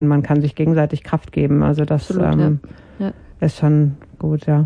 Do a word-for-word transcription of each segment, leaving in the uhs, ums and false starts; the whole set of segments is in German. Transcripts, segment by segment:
Man kann sich gegenseitig Kraft geben. Also das Absolut, ähm, ja. Ja. ist schon gut, ja.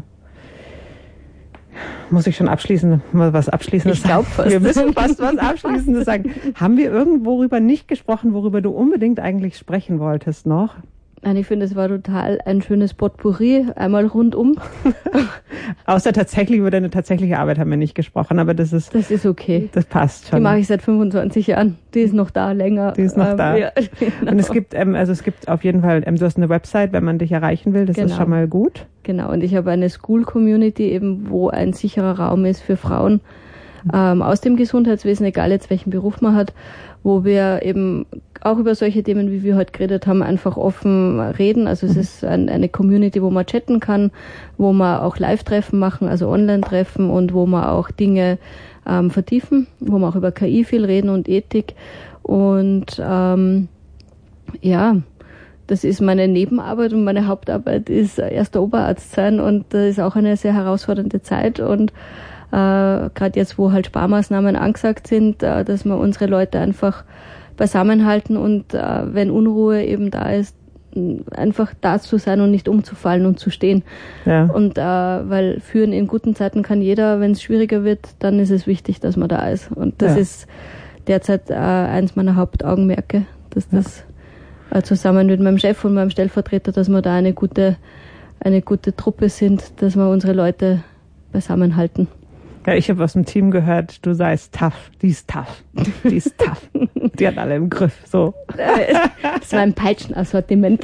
Muss ich schon abschließend was Abschließendes ich glaub, sagen? Wir müssen fast was Abschließendes sagen. Haben wir irgendwo worüber nicht gesprochen, worüber du unbedingt eigentlich sprechen wolltest noch? Nein, ich finde, es war total ein schönes Potpourri, einmal rundum. Außer tatsächlich über deine tatsächliche Arbeit haben wir nicht gesprochen, aber das ist... Das ist okay. Das passt schon. Die mache ich seit fünfundzwanzig Jahren. Die ist noch da, länger. Die ist noch ähm, da. Ja, genau. Und es gibt, ähm, also es gibt auf jeden Fall, ähm, du hast eine Website, wenn man dich erreichen will, das genau. ist schon mal gut. Genau, und ich habe eine School-Community eben, wo ein sicherer Raum ist für Frauen ähm, aus dem Gesundheitswesen, egal jetzt welchen Beruf man hat, wo wir eben auch über solche Themen, wie wir heute geredet haben, einfach offen reden. Also es mhm. ist ein, eine Community, wo man chatten kann, wo man auch Live-Treffen machen, also Online-Treffen und wo man auch Dinge ähm, vertiefen, wo wir auch über K I viel reden und Ethik. Und ähm, ja, das ist meine Nebenarbeit und meine Hauptarbeit ist erster Oberarzt sein und das ist auch eine sehr herausfordernde Zeit und äh, gerade jetzt, wo halt Sparmaßnahmen angesagt sind, äh, dass wir unsere Leute einfach beisammenhalten und äh, wenn Unruhe eben da ist, einfach da zu sein und nicht umzufallen und zu stehen. Ja. Und äh, weil führen in guten Zeiten kann jeder, wenn es schwieriger wird, dann ist es wichtig, dass man da ist. Und das ja. ist derzeit äh, eins meiner Hauptaugenmerke, dass das äh, zusammen mit meinem Chef und meinem Stellvertreter, dass wir da eine gute, eine gute Truppe sind, dass wir unsere Leute beisammenhalten. Ja, ich habe aus dem Team gehört, du seist tough. Die ist tough. Die ist tough. Die hat alle im Griff. So. Das war ein Peitschenassortiment.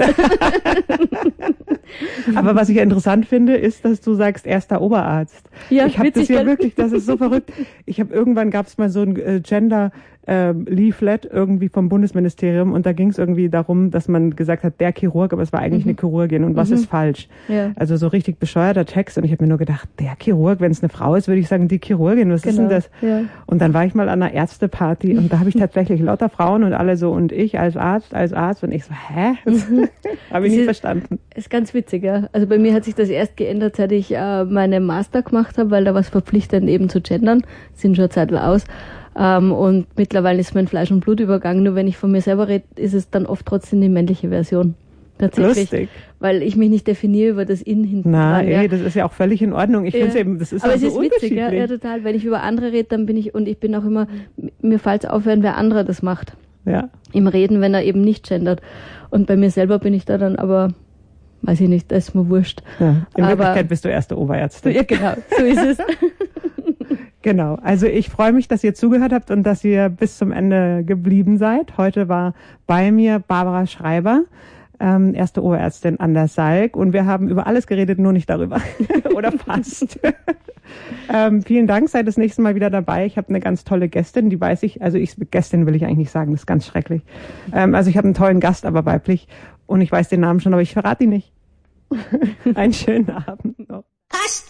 Aber was ich ja interessant finde, ist, dass du sagst, erster Oberarzt. Ja, ich habe das ja wirklich, das ist so verrückt. Ich habe irgendwann gab es mal so ein äh, Gender äh, Leaflet irgendwie vom Bundesministerium und da ging es irgendwie darum, dass man gesagt hat, der Chirurg, aber es war eigentlich mhm. eine Chirurgin und was mhm. ist falsch. Ja. Also so richtig bescheuerter Text und ich habe mir nur gedacht, der Chirurg, wenn es eine Frau ist, würde ich sagen, die Chirurgin, was genau. ist denn das? Ja. Und dann war ich mal an einer Ärzteparty und da habe ich tatsächlich lauter Frauen und alle so und ich als Arzt, als Arzt und ich so, hä? Mhm. habe ich nicht ist, verstanden. Ist ganz witzig, ja. Also bei mir hat sich das erst geändert, seit ich äh, meine Master gemacht habe, weil da war es verpflichtend eben zu gendern, sind schon eine Zeit aus. Ähm, und mittlerweile ist mein Fleisch- und Blut übergangen. Nur wenn ich von mir selber rede, ist es dann oft trotzdem die männliche Version. Tatsächlich. Lustig. Weil ich mich nicht definiere über das In hinten. Na, dran, ey, ja. das ist ja auch völlig in Ordnung. Ich ja. finde es eben, das ist aber auch es so ist witzig, ja, unterschiedlich. ja, total. Wenn ich über andere rede, dann bin ich, und ich bin auch immer, mir fällt es auf, wenn wer anderer das macht. Ja. Im Reden, wenn er eben nicht gendert. Und bei mir selber bin ich da dann aber, weiß ich nicht, das ist mir wurscht. Ja. In aber, Wirklichkeit bist du erste Oberärztin. Ja, genau, so ist es. Genau, also ich freue mich, dass ihr zugehört habt und dass ihr bis zum Ende geblieben seid. Heute war bei mir Barbara Schreiber, ähm, erste Oberärztin an der Salk und wir haben über alles geredet, nur nicht darüber. Oder fast. ähm, vielen Dank, seid das nächste Mal wieder dabei. Ich habe eine ganz tolle Gästin, die weiß ich, also ich Gästin will ich eigentlich nicht sagen, das ist ganz schrecklich. Ähm, also ich habe einen tollen Gast, aber weiblich und ich weiß den Namen schon, aber ich verrate ihn nicht. Einen schönen Abend noch.